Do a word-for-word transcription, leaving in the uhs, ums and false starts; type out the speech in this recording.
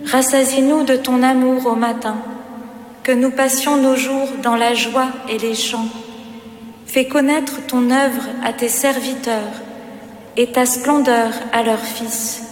Rassasie-nous de ton amour au matin, que nous passions nos jours dans la joie et les chants. Fais connaître ton œuvre à tes serviteurs et ta splendeur à leurs fils.